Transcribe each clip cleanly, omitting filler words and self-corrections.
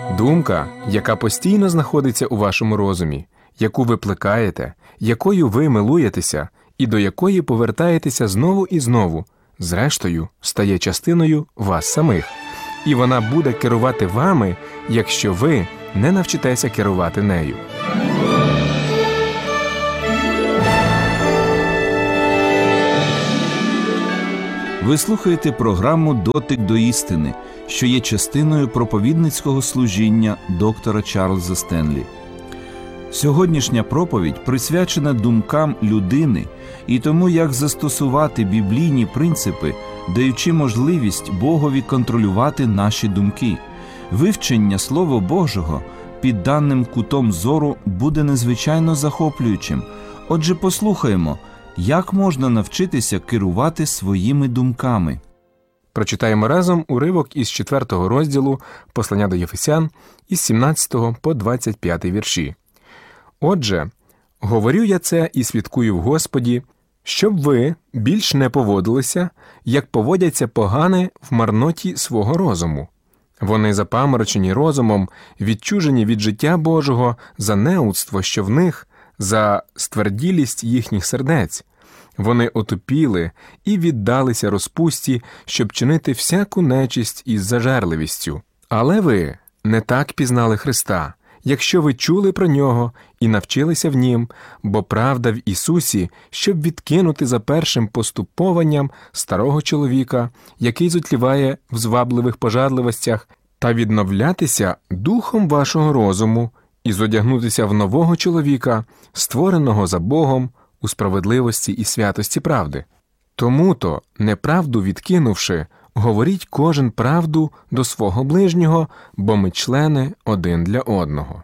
Думка, яка постійно знаходиться у вашому розумі, яку ви плекаєте, якою ви милуєтеся і до якої повертаєтеся знову і знову, зрештою, стає частиною вас самих. І вона буде керувати вами, якщо ви не навчитеся керувати нею. Ви слухаєте програму «Дотик до істини», що є частиною проповідницького служіння доктора Чарльза Стенлі. Сьогоднішня проповідь присвячена думкам людини і тому, як застосувати біблійні принципи, даючи можливість Богові контролювати наші думки. Вивчення Слова Божого під даним кутом зору буде надзвичайно захоплюючим. Отже, послухаємо, як можна навчитися керувати своїми думками. Прочитаємо разом уривок із 4 розділу Послання до Єфесян із 17 по 25 вірші. «Отже, говорю я це і свідкую в Господі, щоб ви більш не поводилися, як поводяться погани в марноті свого розуму. Вони запаморочені розумом, відчужені від життя Божого за неудство, що в них, за стверділість їхніх сердець. Вони отупіли і віддалися розпусті, щоб чинити всяку нечисть із зажерливістю. Але ви не так пізнали Христа, якщо ви чули про Нього і навчилися в Нім, бо правда в Ісусі, щоб відкинути за першим поступованням старого чоловіка, який зотліває в звабливих пожадливостях, та відновлятися духом вашого розуму і зодягнутися в нового чоловіка, створеного за Богом, у справедливості і святості правди. Тому-то, неправду відкинувши, говоріть кожен правду до свого ближнього, бо ми члени один для одного».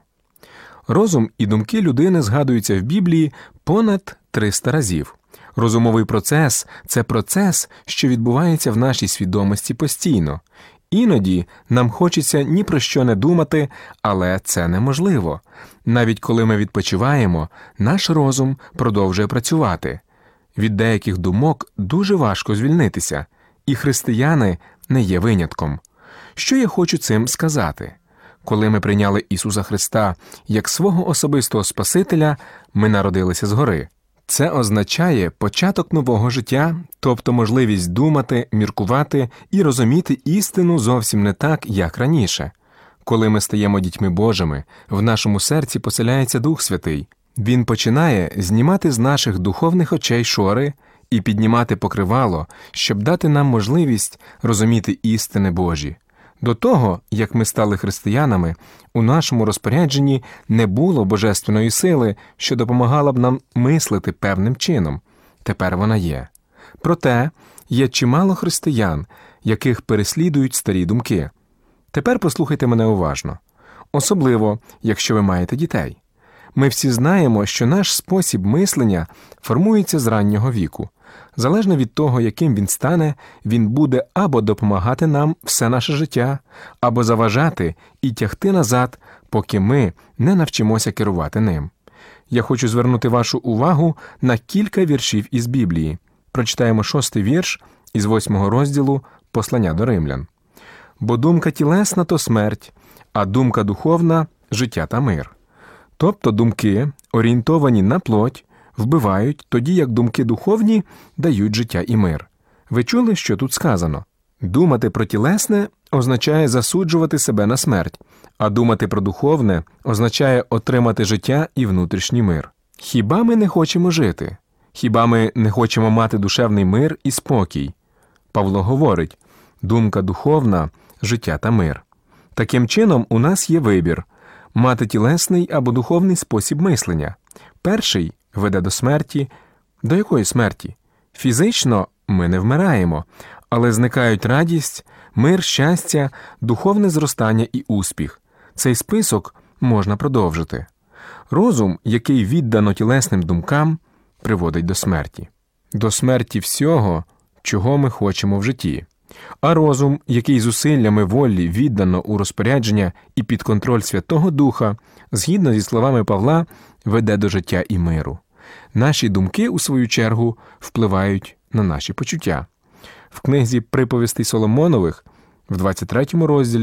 Розум і думки людини згадуються в Біблії понад 300 разів. Розумовий процес – це процес, що відбувається в нашій свідомості постійно. Іноді нам хочеться ні про що не думати, але це неможливо. Навіть коли ми відпочиваємо, наш розум продовжує працювати. Від деяких думок дуже важко звільнитися, і християни не є винятком. Що я хочу цим сказати? Коли ми прийняли Ісуса Христа як свого особистого Спасителя, ми народилися згори. Це означає початок нового життя, тобто можливість думати, міркувати і розуміти істину зовсім не так, як раніше. Коли ми стаємо дітьми Божими, в нашому серці поселяється Дух Святий. Він починає знімати з наших духовних очей шори і піднімати покривало, щоб дати нам можливість розуміти істини Божі. До того, як ми стали християнами, у нашому розпорядженні не було божественної сили, що допомагала б нам мислити певним чином. Тепер вона є. Проте, є чимало християн, яких переслідують старі думки. Тепер послухайте мене уважно. Особливо, якщо ви маєте дітей. Ми всі знаємо, що наш спосіб мислення формується з раннього віку. Залежно від того, яким він стане, він буде або допомагати нам все наше життя, або заважати і тягти назад, поки ми не навчимося керувати ним. Я хочу звернути вашу увагу на кілька віршів із Біблії. Прочитаємо 6-й вірш із 8 розділу Послання до Римлян. «Бо думка тілесна – то смерть, а думка духовна – життя та мир». Тобто думки, орієнтовані на плоть, вбивають, тоді як думки духовні дають життя і мир. Ви чули, що тут сказано? Думати про тілесне означає засуджувати себе на смерть, а думати про духовне означає отримати життя і внутрішній мир. Хіба ми не хочемо жити? Хіба ми не хочемо мати душевний мир і спокій? Павло говорить: думка духовна – життя та мир. Таким чином, у нас є вибір – мати тілесний або духовний спосіб мислення. Перший веде до смерті. До якої смерті? Фізично ми не вмираємо, але зникають радість, мир, щастя, духовне зростання і успіх. Цей список можна продовжити. Розум, який віддано тілесним думкам, приводить до смерті. До смерті всього, чого ми хочемо в житті. А розум, який зусиллями волі віддано у розпорядження і під контроль Святого Духа, згідно зі словами Павла, веде до життя і миру. Наші думки, у свою чергу, впливають на наші почуття. В книзі «Приповістей Соломонових» в 23 розділі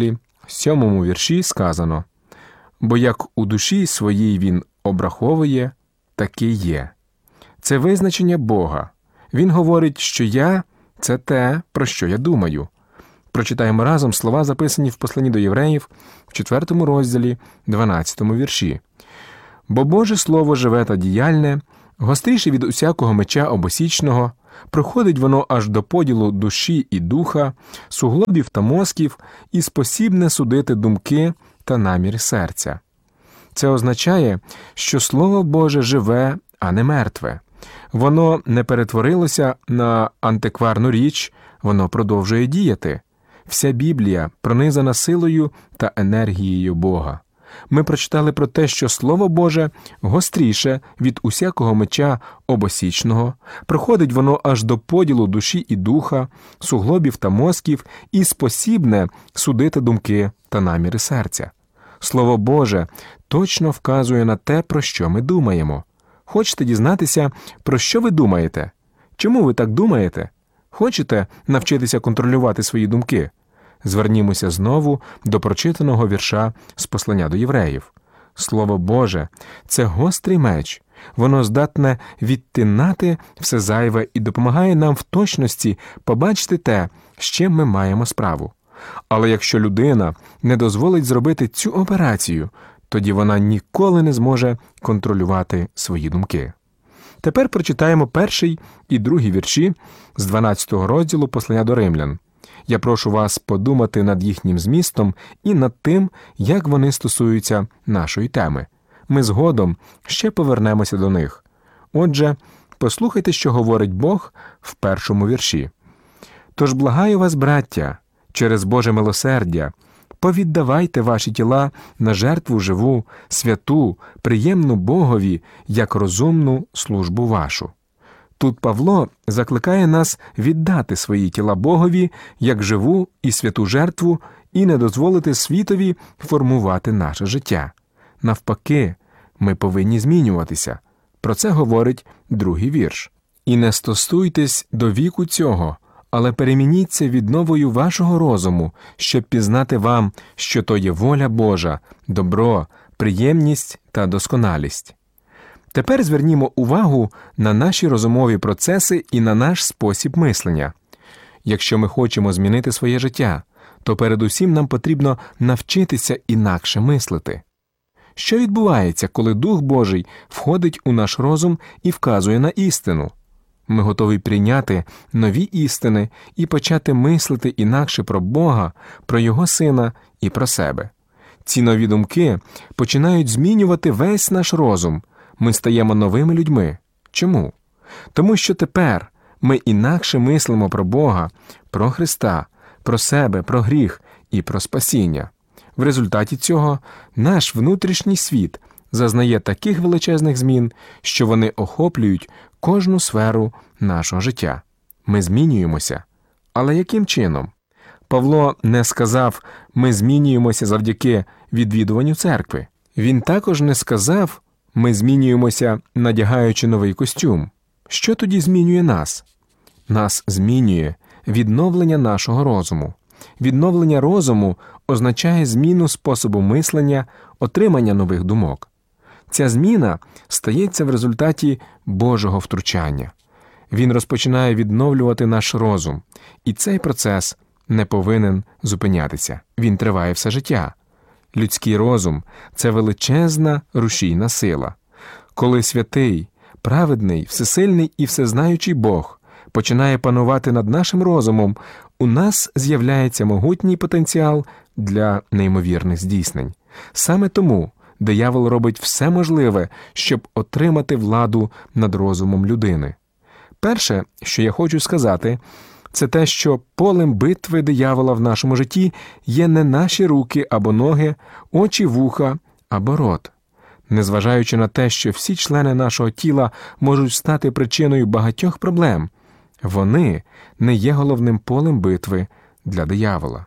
7 вірші сказано: «Бо як у душі своїй він обраховує, таки є». Це визначення Бога. Він говорить, що я – це те, про що я думаю. Прочитаємо разом слова, записані в посланні до євреїв в 4 розділі, 12 вірші. «Бо Боже Слово живе та діяльне, гостріше від усякого меча обосічного, проходить воно аж до поділу душі і духа, суглобів та мозків, і спосібне судити думки та наміри серця». Це означає, що Слово Боже живе, а не мертве. Воно не перетворилося на антикварну річ, воно продовжує діяти. Вся Біблія пронизана силою та енергією Бога. Ми прочитали про те, що Слово Боже гостріше від усякого меча обосічного, проходить воно аж до поділу душі і духа, суглобів та мозків, і спосібне судити думки та наміри серця. Слово Боже точно вказує на те, про що ми думаємо. Хочете дізнатися, про що ви думаєте? Чому ви так думаєте? Хочете навчитися контролювати свої думки? Звернімося знову до прочитаного вірша з послання до євреїв. Слово Боже – це гострий меч. Воно здатне відтинати все зайве і допомагає нам в точності побачити те, з чим ми маємо справу. Але якщо людина не дозволить зробити цю операцію, тоді вона ніколи не зможе контролювати свої думки. Тепер прочитаємо 1 і 2 вірші з 12 розділу послання до римлян. Я прошу вас подумати над їхнім змістом і над тим, як вони стосуються нашої теми. Ми згодом ще повернемося до них. Отже, послухайте, що говорить Бог в 1 вірші. «Тож благаю вас, браття, через Боже милосердя, повіддавайте ваші тіла на жертву живу, святу, приємну Богові, як розумну службу вашу». Тут Павло закликає нас віддати свої тіла Богові як живу і святу жертву і не дозволити світові формувати наше життя. Навпаки, ми повинні змінюватися. Про це говорить 2 вірш. «І не стосуйтесь до віку цього, але перемініться відновою вашого розуму, щоб пізнати вам, що то є воля Божа, добро, приємність та досконалість». Тепер звернімо увагу на наші розумові процеси і на наш спосіб мислення. Якщо ми хочемо змінити своє життя, то передусім нам потрібно навчитися інакше мислити. Що відбувається, коли Дух Божий входить у наш розум і вказує на істину? Ми готові прийняти нові істини і почати мислити інакше про Бога, про Його Сина і про себе. Ці нові думки починають змінювати весь наш розум. Ми стаємо новими людьми. Чому? Тому що тепер ми інакше мислимо про Бога, про Христа, про себе, про гріх і про спасіння. В результаті цього наш внутрішній світ зазнає таких величезних змін, що вони охоплюють кожну сферу нашого життя. Ми змінюємося. Але яким чином? Павло не сказав «ми змінюємося завдяки відвідуванню церкви». Він також не сказав «ми змінюємося, надягаючи новий костюм». Що тоді змінює нас? Нас змінює відновлення нашого розуму. Відновлення розуму означає зміну способу мислення, отримання нових думок. Ця зміна стається в результаті Божого втручання. Він розпочинає відновлювати наш розум, і цей процес не повинен зупинятися. Він триває все життя. Людський розум – це величезна рушійна сила. Коли святий, праведний, всесильний і всезнаючий Бог починає панувати над нашим розумом, у нас з'являється могутній потенціал для неймовірних здійснень. Саме тому диявол робить все можливе, щоб отримати владу над розумом людини. Перше, що я хочу сказати, це те, що полем битви диявола в нашому житті є не наші руки або ноги, очі, вуха або рот. Незважаючи на те, що всі члени нашого тіла можуть стати причиною багатьох проблем, вони не є головним полем битви для диявола.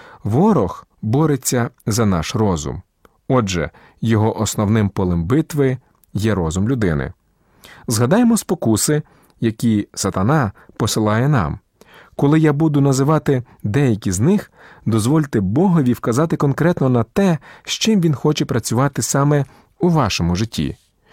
Ворог бореться за наш розум. Отже, його основним полем битви є розум людини. Згадаймо спокуси, які сатана посилає нам. Коли я буду називати деякі з них, дозвольте Богові вказати конкретно на те, з чим Він хоче працювати саме у вашому житті.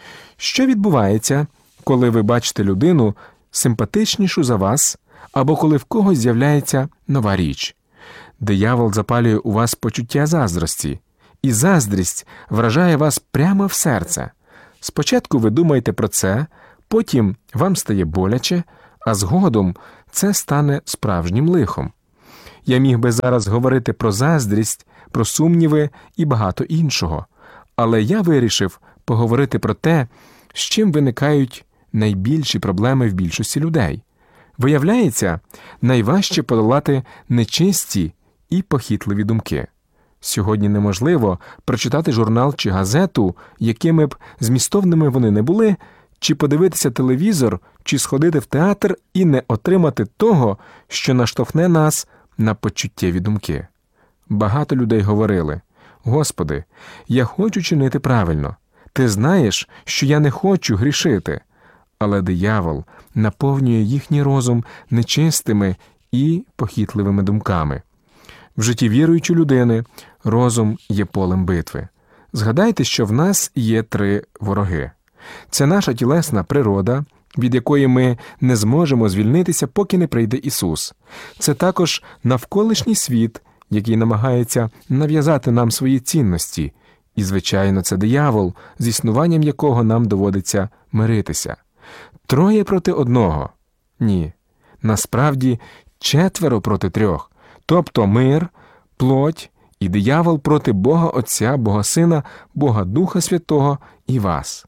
Що відбувається, коли ви бачите людину симпатичнішу за вас, або коли в когось з'являється нова річ? Диявол запалює у вас почуття заздрості, і заздрість вражає вас прямо в серце. Спочатку ви думаєте про це, потім вам стає боляче, а згодом це стане справжнім лихом. Я міг би зараз говорити про заздрість, про сумніви і багато іншого, але я вирішив поговорити про те, з чим виникають найбільші проблеми в більшості людей. Виявляється, найважче подолати нечисті і похитливі думки. Сьогодні неможливо прочитати журнал чи газету, якими б змістовними вони не були, чи подивитися телевізор, чи сходити в театр і не отримати того, що наштовхне нас на почуттєві думки. Багато людей говорили: «Господи, я хочу чинити правильно. Ти знаєш, що я не хочу грішити». Але диявол наповнює їхній розум нечистими і похитливими думками. В житті віруючої людини розум є полем битви. Згадайте, що в нас є 3 вороги. Це наша тілесна природа, від якої ми не зможемо звільнитися, поки не прийде Ісус. Це також навколишній світ, який намагається нав'язати нам свої цінності. І, звичайно, це диявол, з існуванням якого нам доводиться миритися. 3 проти 1. Ні. Насправді 4 проти 3. Тобто мир, плоть і диявол проти Бога Отця, Бога Сина, Бога Духа Святого і вас.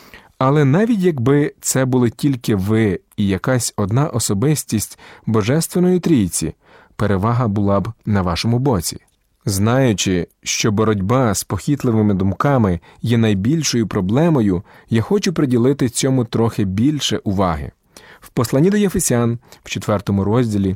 Але навіть якби це були тільки ви і якась одна особистість Божественної Трійці, перевага була б на вашому боці. Знаючи, що боротьба з похитливими думками є найбільшою проблемою, я хочу приділити цьому трохи більше уваги. В посланні до Єфесян, в 4 розділі,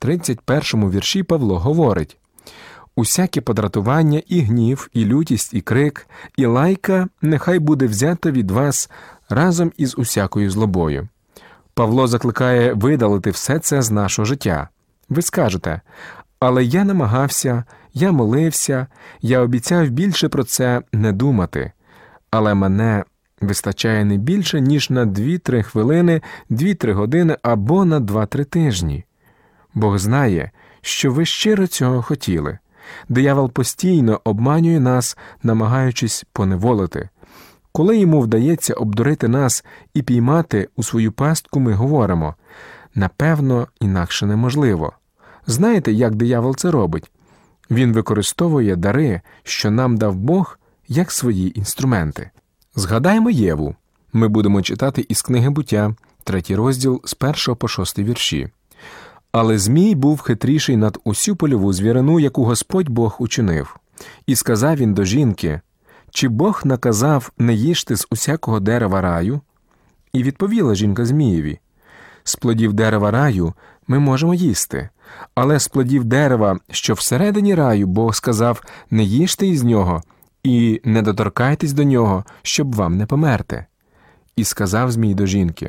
31 вірші Павло говорить: «Усяке подратування і гнів, і лютість, і крик, і лайка нехай буде взято від вас разом із усякою злобою». Павло закликає видалити все це з нашого життя. Ви скажете: «Але я намагався, я молився, я обіцяв більше про це не думати, але мене вистачає не більше, ніж на 2-3 хвилини, 2-3 години або на 2-3 тижні». Бог знає, що ви щиро цього хотіли. Диявол постійно обманює нас, намагаючись поневолити. Коли йому вдається обдурити нас і піймати у свою пастку, ми говоримо: «Напевно, інакше неможливо». Знаєте, як диявол це робить? Він використовує дари, що нам дав Бог, як свої інструменти. Згадаємо Єву. Ми будемо читати із книги Буття, 3 розділ, з 1 по 6 вірші. «Але Змій був хитріший над усю польову звірину, яку Господь Бог учинив. І сказав він до жінки: чи Бог наказав не їжте з усякого дерева раю? І відповіла жінка Змієві: з плодів дерева раю ми можемо їсти, але з плодів дерева, що всередині раю, Бог сказав: не їжте із нього і не доторкайтесь до нього, щоб вам не померти. І сказав Змій до жінки: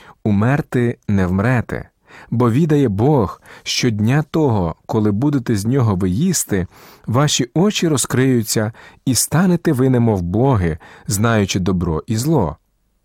умерти не вмрете, бо відає Бог, що дня того, коли будете з нього ви їсти, ваші очі розкриються, і станете ви немов боги, знаючи добро і зло.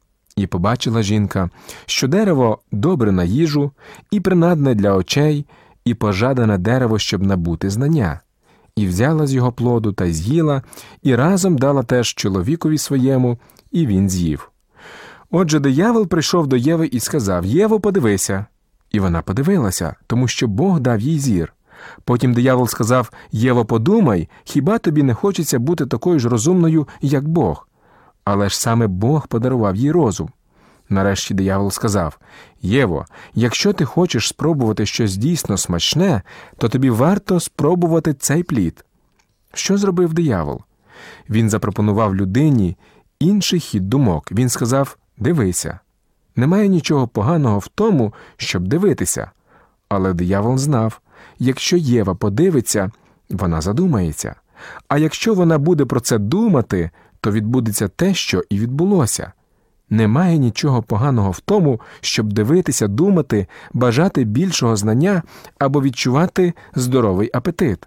І побачила жінка, що дерево добре на їжу, і принадне для очей, і пожадане дерево, щоб набути знання. І взяла з його плоду та й з'їла, і разом дала теж чоловікові своєму, і він з'їв. Отже, диявол прийшов до Єви і сказав: «Єво, подивися». І вона подивилася, тому що Бог дав їй зір. Потім диявол сказав: «Єво, подумай, хіба тобі не хочеться бути такою ж розумною, як Бог?» Але ж саме Бог подарував їй розум. Нарешті диявол сказав: «Єво, якщо ти хочеш спробувати щось дійсно смачне, то тобі варто спробувати цей плід». Що зробив диявол? Він запропонував людині інший хід думок. Він сказав: «Дивися». Немає нічого поганого в тому, щоб дивитися. Але диявол знав, якщо Єва подивиться, вона задумається. А якщо вона буде про це думати, то відбудеться те, що і відбулося. Немає нічого поганого в тому, щоб дивитися, думати, бажати більшого знання або відчувати здоровий апетит.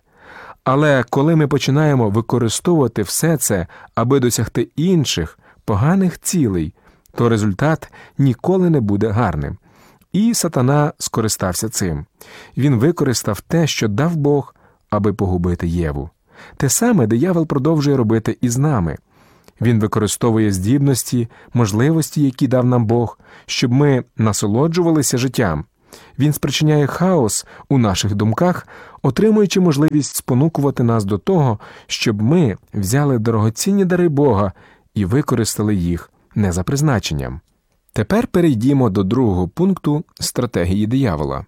Але коли ми починаємо використовувати все це, аби досягти інших, поганих цілей, то результат ніколи не буде гарним. І сатана скористався цим. Він використав те, що дав Бог, аби погубити Єву. Те саме диявол продовжує робити і з нами. Він використовує здібності, можливості, які дав нам Бог, щоб ми насолоджувалися життям. Він спричиняє хаос у наших думках, отримуючи можливість спонукувати нас до того, щоб ми взяли дорогоцінні дари Бога і використали їх не за призначенням. Тепер перейдімо до другого пункту стратегії диявола.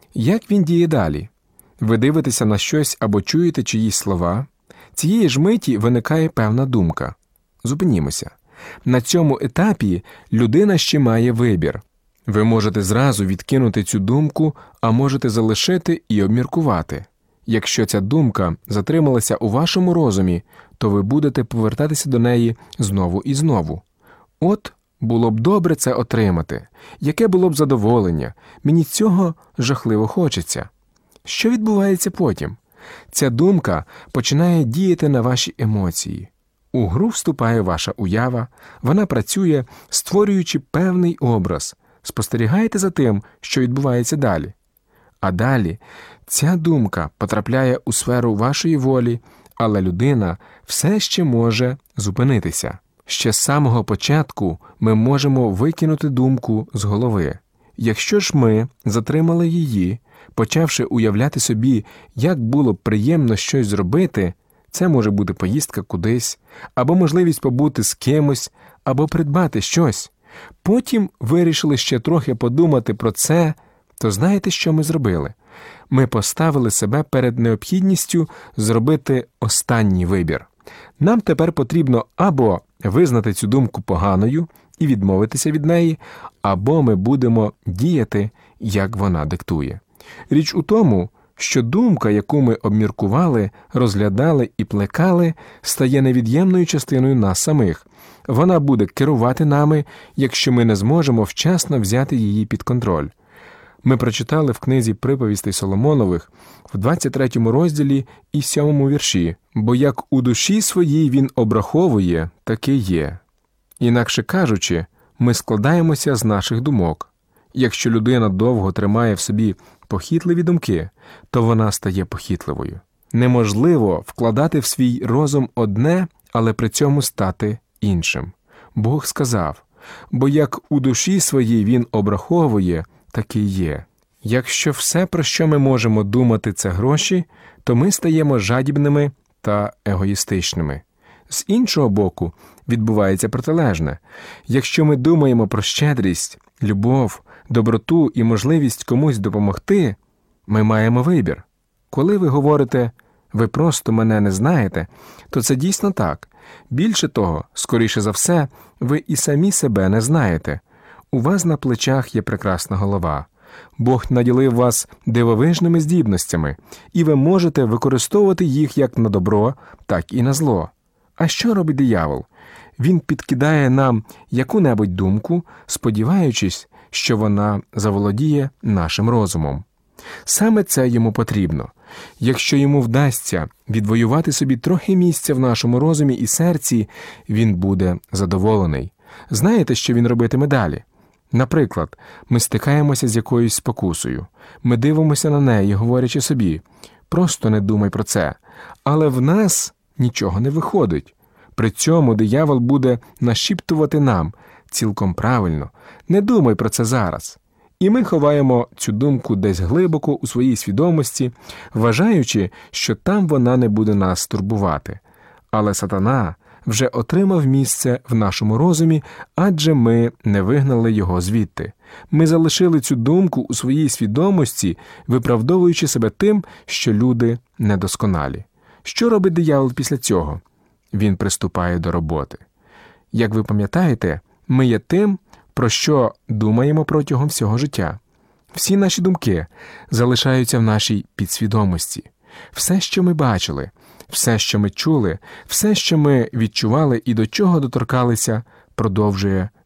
Як він діє далі? Ви дивитеся на щось або чуєте чиїсь слова. Цієї ж миті виникає певна думка. Зупинімося. На цьому етапі людина ще має вибір. Ви можете зразу відкинути цю думку, а можете залишити і обміркувати. Якщо ця думка затрималася у вашому розумі, то ви будете повертатися до неї знову і знову. От було б добре це отримати. Яке було б задоволення? Мені цього жахливо хочеться. Що відбувається потім? Ця думка починає діяти на ваші емоції. У гру вступає ваша уява, вона працює, створюючи певний образ. Спостерігайте за тим, що відбувається далі. А далі ця думка потрапляє у сферу вашої волі, але людина все ще може зупинитися. Ще з самого початку ми можемо викинути думку з голови. Якщо ж ми затримали її, почавши уявляти собі, як було б приємно щось зробити, це може бути поїздка кудись, або можливість побути з кимось, або придбати щось. Потім вирішили ще трохи подумати про це, то знаєте, що ми зробили? Ми поставили себе перед необхідністю зробити останній вибір. Нам тепер потрібно або визнати цю думку поганою і відмовитися від неї, або ми будемо діяти, як вона диктує. Річ у тому, що думка, яку ми обміркували, розглядали і плекали, стає невід'ємною частиною нас самих. Вона буде керувати нами, якщо ми не зможемо вчасно взяти її під контроль. Ми прочитали в книзі «Приповістей Соломонових» в 23 розділі і 7 вірші: «Бо як у душі своїй він обраховує, таке є». Інакше кажучи, ми складаємося з наших думок. Якщо людина довго тримає в собі похитливі думки, то вона стає похитливою. Неможливо вкладати в свій розум одне, але при цьому стати іншим. Бог сказав: «Бо як у душі своїй він обраховує, таке є». Якщо все, про що ми можемо думати, це гроші, то ми стаємо жадібними та егоїстичними. З іншого боку, відбувається протилежне. Якщо ми думаємо про щедрість, любов, доброту і можливість комусь допомогти, ми маємо вибір. Коли ви говорите «ви просто мене не знаєте», то це дійсно так. Більше того, скоріше за все, ви і самі себе не знаєте. У вас на плечах є прекрасна голова. Бог наділив вас дивовижними здібностями, і ви можете використовувати їх як на добро, так і на зло. А що робить диявол? Він підкидає нам яку-небудь думку, сподіваючись, що вона заволодіє нашим розумом. Саме це йому потрібно. Якщо йому вдасться відвоювати собі трохи місця в нашому розумі і серці, він буде задоволений. Знаєте, що він робитиме далі? Наприклад, ми стикаємося з якоюсь спокусою. Ми дивимося на неї, говорячи собі: «Просто не думай про це». Але в нас нічого не виходить. При цьому диявол буде нашіптувати нам: «Цілком правильно, не думай про це зараз». І ми ховаємо цю думку десь глибоко у своїй свідомості, вважаючи, що там вона не буде нас турбувати. Але сатана вже отримав місце в нашому розумі, адже ми не вигнали його звідти. Ми залишили цю думку у своїй свідомості, виправдовуючи себе тим, що люди недосконалі. Що робить диявол після цього? Він приступає до роботи. Як ви пам'ятаєте, ми є тим, про що думаємо протягом всього життя. Всі наші думки залишаються в нашій підсвідомості. Все, що ми бачили, все, що ми чули, все, що ми відчували і до чого доторкалися, продовжує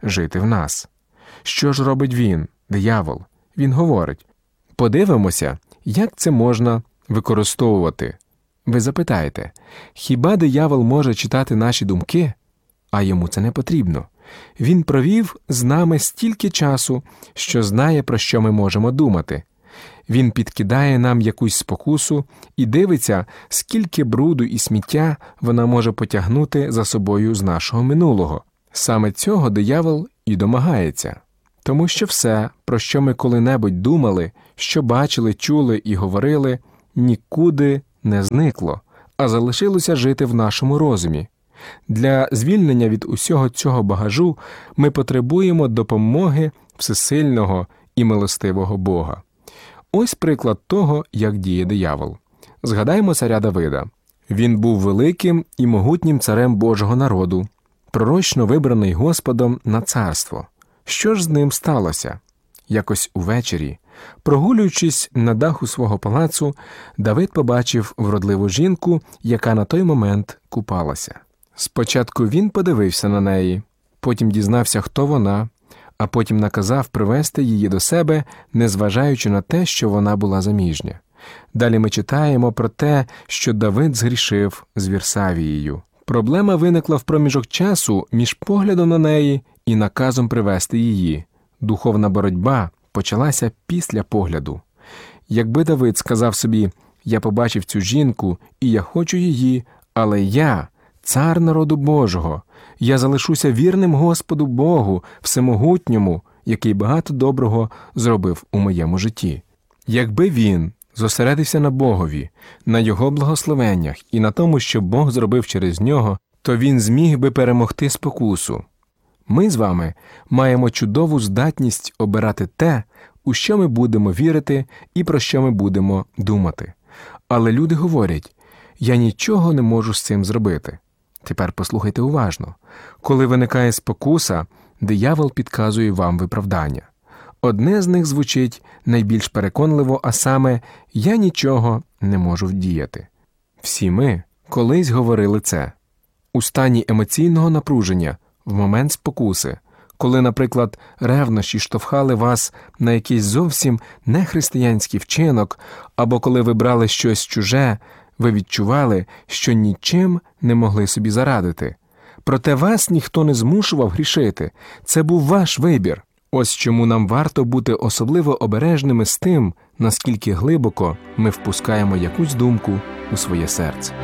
жити в нас. Що ж робить він, диявол? Він говорить: подивимося, як це можна використовувати. Ви запитаєте, хіба диявол може читати наші думки? А йому це не потрібно. Він провів з нами стільки часу, що знає, про що ми можемо думати. Він підкидає нам якусь спокусу і дивиться, скільки бруду і сміття вона може потягнути за собою з нашого минулого. Саме цього диявол і домагається. Тому що все, про що ми коли-небудь думали, що бачили, чули і говорили, нікуди не зникло, а залишилося жити в нашому розумі. Для звільнення від усього цього багажу ми потребуємо допомоги всесильного і милостивого Бога. Ось приклад того, як діє диявол. Згадаймо царя Давида. Він був великим і могутнім царем Божого народу, пророчно вибраний Господом на царство. Що ж з ним сталося? Якось увечері, прогулюючись на даху свого палацу, Давид побачив вродливу жінку, яка на той момент купалася. Спочатку він подивився на неї, потім дізнався, хто вона, а потім наказав привести її до себе, незважаючи на те, що вона була заміжня. Далі ми читаємо про те, що Давид згрішив з Вірсавією. Проблема виникла в проміжок часу між поглядом на неї і наказом привести її. Духовна боротьба почалася після погляду. Якби Давид сказав собі: «Я побачив цю жінку, і я хочу її, але я – цар народу Божого, я залишуся вірним Господу Богу, всемогутньому, який багато доброго зробив у моєму житті». Якби він зосередився на Богові, на Його благословеннях і на тому, що Бог зробив через нього, то він зміг би перемогти спокусу. Ми з вами маємо чудову здатність обирати те, у що ми будемо вірити і про що ми будемо думати. Але люди говорять: «Я нічого не можу з цим зробити». Тепер послухайте уважно. Коли виникає спокуса, диявол підказує вам виправдання. Одне з них звучить найбільш переконливо, а саме: «Я нічого не можу вдіяти». Всі ми колись говорили це. У стані емоційного напруження, в момент спокуси, коли, наприклад, ревнощі штовхали вас на якийсь зовсім нехристиянський вчинок, або коли ви брали щось чуже, ви відчували, що нічим не могли собі зарадити. Проте вас ніхто не змушував грішити. Це був ваш вибір. Ось чому нам варто бути особливо обережними з тим, наскільки глибоко ми впускаємо якусь думку у своє серце.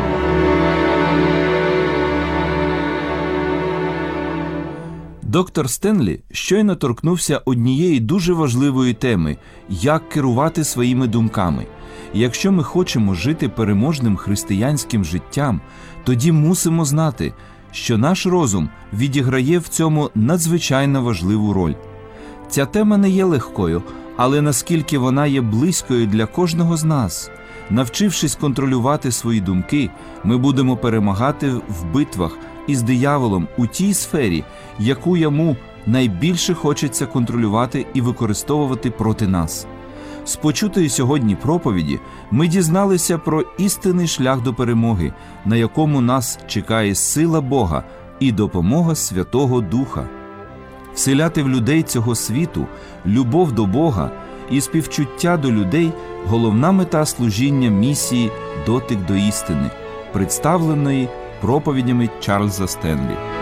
Доктор Стенлі щойно торкнувся однієї дуже важливої теми – як керувати своїми думками. Якщо ми хочемо жити переможним християнським життям, тоді мусимо знати, що наш розум відіграє в цьому надзвичайно важливу роль. Ця тема не є легкою, але наскільки вона є близькою для кожного з нас. Навчившись контролювати свої думки, ми будемо перемагати в битвах із дияволом у тій сфері, яку йому найбільше хочеться контролювати і використовувати проти нас. З почутої сьогодні проповіді ми дізналися про істинний шлях до перемоги, на якому нас чекає сила Бога і допомога Святого Духа. Вселяти в людей цього світу любов до Бога і співчуття до людей – головна мета служіння місії «Дотик до істини», представленої проповідями Чарльза Стенлі.